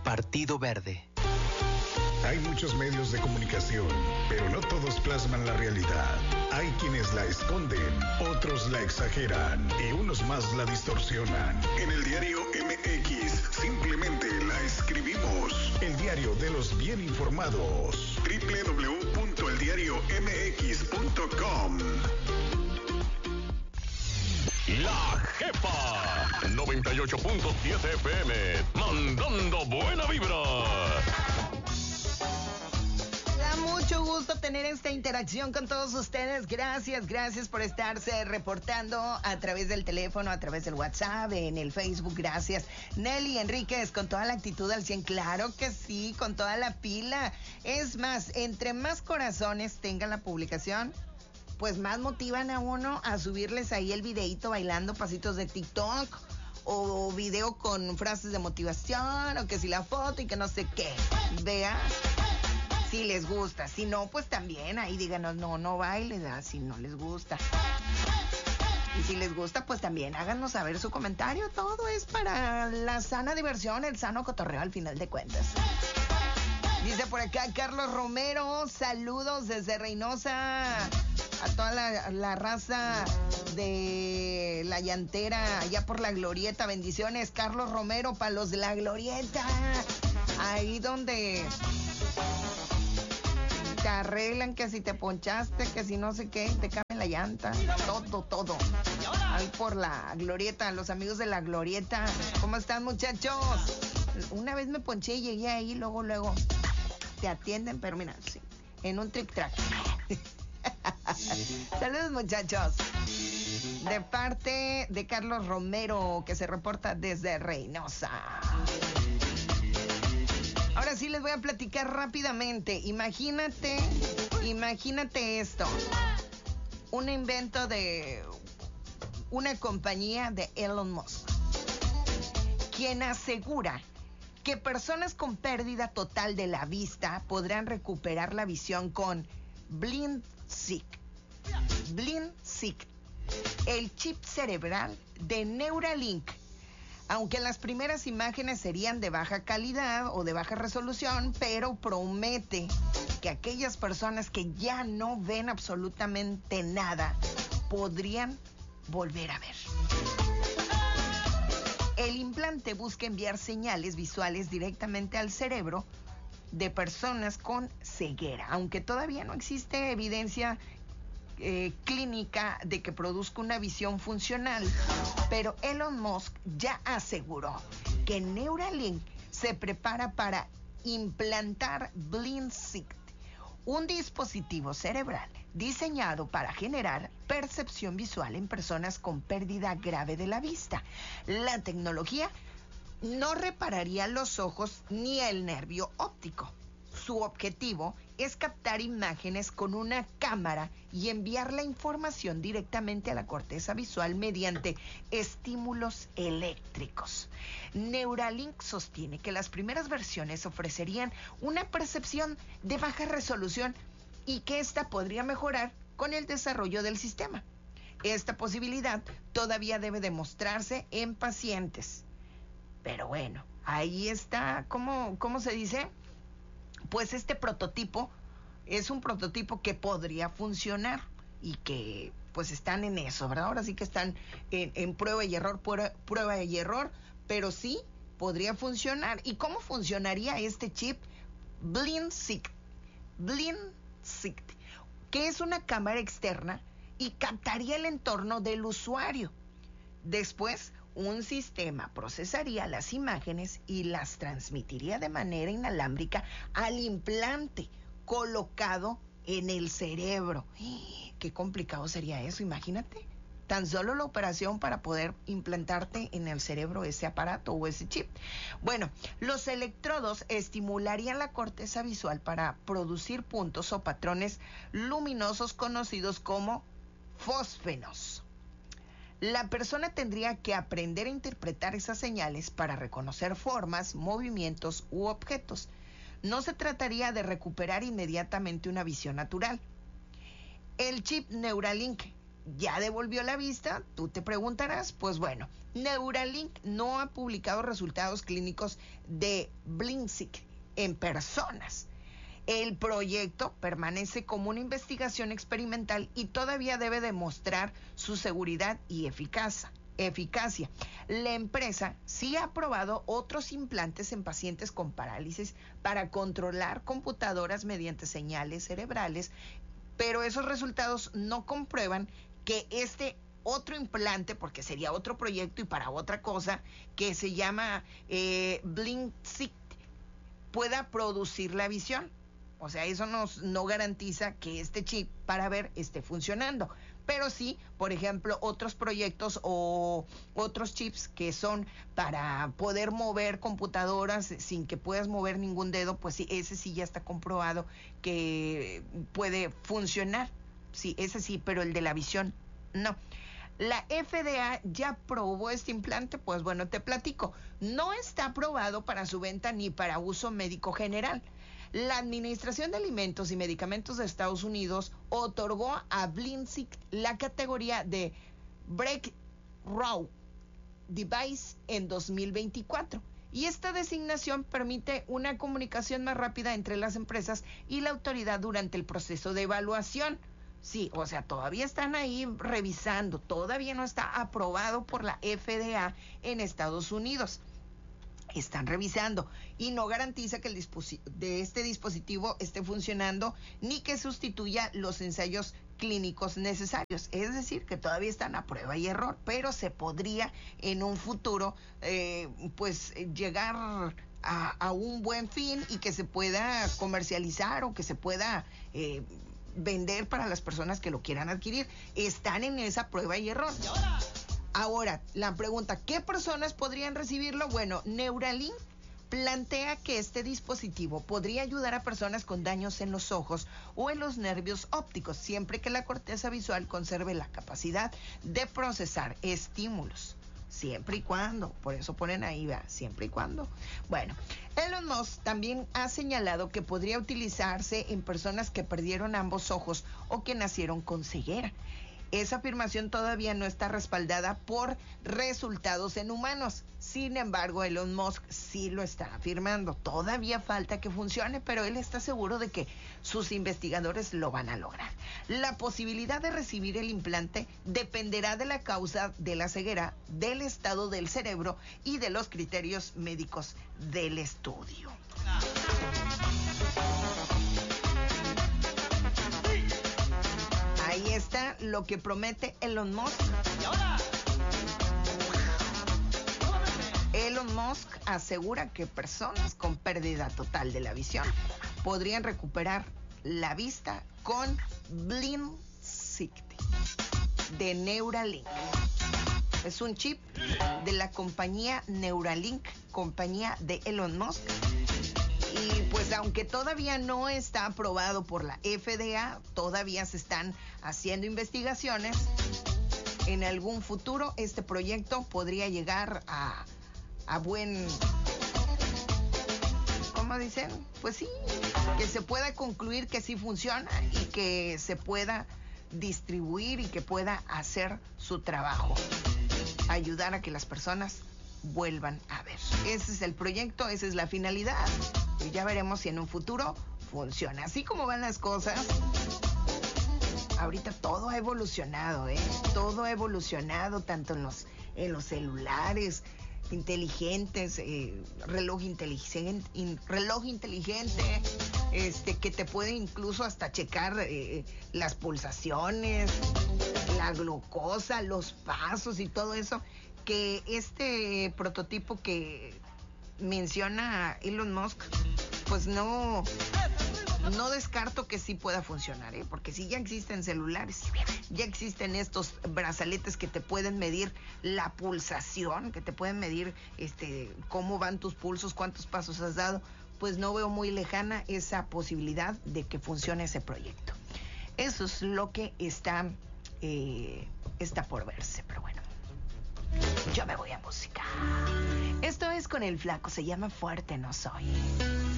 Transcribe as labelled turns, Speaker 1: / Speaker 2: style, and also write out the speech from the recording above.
Speaker 1: Partido Verde.
Speaker 2: Hay muchos medios de comunicación, pero no todos plasman la realidad. Hay quienes la esconden, otros la exageran y unos más la distorsionan. En el diario MX simplemente la escribimos. El diario de los bien informados. www.eldiariomx.com.
Speaker 3: La Jefa 98.7 FM, mandando buena vibra.
Speaker 4: Da mucho gusto tener esta interacción con todos ustedes. Gracias por estarse reportando a través del teléfono, a través del WhatsApp, en el Facebook. Gracias. Nelly Enríquez, con toda la actitud al 100. Claro que sí, con toda la pila. Es más, entre más corazones tenga la publicación, pues más motivan a uno a subirles ahí el videíto bailando pasitos de TikTok o video con frases de motivación o que si la foto y que no sé qué. Vea, si les gusta. Si no, pues también ahí díganos, no bailes, si no les gusta. Y si les gusta, pues también háganos saber su comentario. Todo es para la sana diversión, el sano cotorreo al final de cuentas. Dice por acá Carlos Romero, saludos desde Reynosa. A toda la raza de la llantera, allá por la Glorieta. Bendiciones, Carlos Romero, para los de la Glorieta. Ahí donde te arreglan que si te ponchaste, que si no sé qué, te cambian la llanta. Todo. Ahí por la Glorieta, los amigos de la Glorieta. ¿Cómo están, muchachos? Una vez me ponché y llegué ahí, luego te atienden, pero mira, sí, en un trick-track. Saludos, muchachos. De parte de Carlos Romero, que se reporta desde Reynosa. Ahora sí les voy a platicar rápidamente. Imagínate esto. Un invento de una compañía de Elon Musk, quien asegura que personas con pérdida total de la vista podrán recuperar la visión con BlinkSeek, el chip cerebral de Neuralink. Aunque las primeras imágenes serían de baja calidad o de baja resolución, pero promete que aquellas personas que ya no ven absolutamente nada podrían volver a ver. El implante busca enviar señales visuales directamente al cerebro de personas con ceguera, aunque todavía no existe evidencia clínica de que produzca una visión funcional, pero Elon Musk ya aseguró que Neuralink se prepara para implantar BlinkSeek, un dispositivo cerebral diseñado para generar percepción visual en personas con pérdida grave de la vista. La tecnología no repararía los ojos ni el nervio óptico. Su objetivo es captar imágenes con una cámara y enviar la información directamente a la corteza visual mediante estímulos eléctricos. Neuralink sostiene que las primeras versiones ofrecerían una percepción de baja resolución y que esta podría mejorar con el desarrollo del sistema. Esta posibilidad todavía debe demostrarse en pacientes. Pero bueno, ahí está, ¿cómo se dice? Pues este prototipo es un prototipo que podría funcionar y que pues están en eso, ¿verdad? Ahora sí que están en prueba y error, pero sí podría funcionar. ¿Y cómo funcionaría este chip? BlinkSeek, que es una cámara externa y captaría el entorno del usuario. Después, un sistema procesaría las imágenes y las transmitiría de manera inalámbrica al implante colocado en el cerebro. Qué complicado sería eso, imagínate. Tan solo la operación para poder implantarte en el cerebro ese aparato o ese chip. Bueno, los electrodos estimularían la corteza visual para producir puntos o patrones luminosos conocidos como fósforos. La persona tendría que aprender a interpretar esas señales para reconocer formas, movimientos u objetos. No se trataría de recuperar inmediatamente una visión natural. El chip Neuralink ya devolvió la vista, tú te preguntarás, pues bueno, Neuralink no ha publicado resultados clínicos de BlinkSight en personas. El proyecto permanece como una investigación experimental y todavía debe demostrar su seguridad y eficacia. La empresa sí ha probado otros implantes en pacientes con parálisis para controlar computadoras mediante señales cerebrales, pero esos resultados no comprueban que este otro implante, porque sería otro proyecto y para otra cosa, que se llama BlinkSight, pueda producir la visión. O sea, eso no garantiza que este chip para ver esté funcionando. Pero sí, por ejemplo, otros proyectos o otros chips que son para poder mover computadoras sin que puedas mover ningún dedo, pues sí, ese sí ya está comprobado que puede funcionar. Sí, ese sí, pero el de la visión, no. La FDA ya probó este implante, pues bueno, te platico. No está aprobado para su venta ni para uso médico general. La Administración de Alimentos y Medicamentos de Estados Unidos otorgó a BlinkSight la categoría de Breakthrough Device en 2024. Y esta designación permite una comunicación más rápida entre las empresas y la autoridad durante el proceso de evaluación. Sí, o sea, todavía están ahí revisando, todavía no está aprobado por la FDA en Estados Unidos. Están revisando y no garantiza que este dispositivo esté funcionando ni que sustituya los ensayos clínicos necesarios. Es decir, que todavía están a prueba y error, pero se podría en un futuro llegar a un buen fin y que se pueda comercializar o que se pueda vender para las personas que lo quieran adquirir. Están en esa prueba y error. Ahora, la pregunta, ¿qué personas podrían recibirlo? Bueno, Neuralink plantea que este dispositivo podría ayudar a personas con daños en los ojos o en los nervios ópticos, siempre que la corteza visual conserve la capacidad de procesar estímulos. Siempre y cuando, por eso ponen ahí, ¿verdad? Siempre y cuando. Bueno, Elon Musk también ha señalado que podría utilizarse en personas que perdieron ambos ojos o que nacieron con ceguera. Esa afirmación todavía no está respaldada por resultados en humanos. Sin embargo, Elon Musk sí lo está afirmando. Todavía falta que funcione, pero él está seguro de que sus investigadores lo van a lograr. La posibilidad de recibir el implante dependerá de la causa de la ceguera, del estado del cerebro y de los criterios médicos del estudio. Ahí está lo que promete Elon Musk. Elon Musk asegura que personas con pérdida total de la visión podrían recuperar la vista con BlinkSight de Neuralink. Es un chip de la compañía Neuralink, compañía de Elon Musk. Y pues aunque todavía no está aprobado por la FDA, todavía se están haciendo investigaciones. En algún futuro este proyecto podría llegar a buen... ¿Cómo dicen? Pues sí, que se pueda concluir que sí funciona y que se pueda distribuir y que pueda hacer su trabajo. Ayudar a que las personas vuelvan a ver. Ese es el proyecto, esa es la finalidad. Y ya veremos si en un futuro funciona. Así como van las cosas, ahorita todo ha evolucionado, todo ha evolucionado, tanto en los celulares inteligentes, reloj inteligente, que te puede incluso hasta checar las pulsaciones, la glucosa, los pasos y todo eso, que este prototipo que menciona Elon Musk, pues no descarto que sí pueda funcionar, porque sí ya existen celulares, ya existen estos brazaletes que te pueden medir la pulsación, que te pueden medir cómo van tus pulsos, cuántos pasos has dado. Pues no veo muy lejana esa posibilidad de que funcione ese proyecto. Eso es lo que está por verse, pero bueno. Yo me voy a música. Esto es con el Flaco, se llama Fuerte No Soy.